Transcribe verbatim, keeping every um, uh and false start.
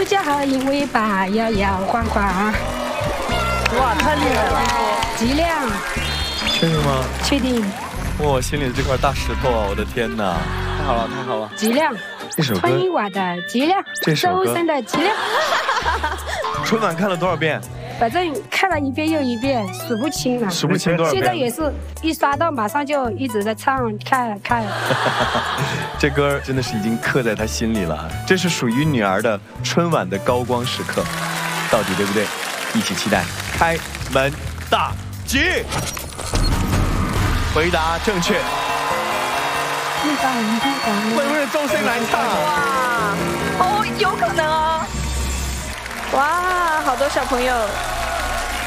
树下因为把摇摇晃晃。 哇，太厉害了！ 极亮。 确定吗？ 确定。 哇，我心里的这块大石头啊！我的天哪！ 太好了，太好了！ 极亮。 这首歌。 春晚的极亮。 这首歌。 周深的极亮。 春晚看了多少遍？ 反正看了一遍又一遍，数不清了。 数不清多少遍。 现在也是一刷到马上就一直在唱，看看。 这歌真的是已经刻在他心里了。这是属于女儿的春晚的高光时刻，到底对不对？一起期待开门大吉。回答正确。 会不会周深来唱？哇，哦，有可能哦。哇，好多小朋友。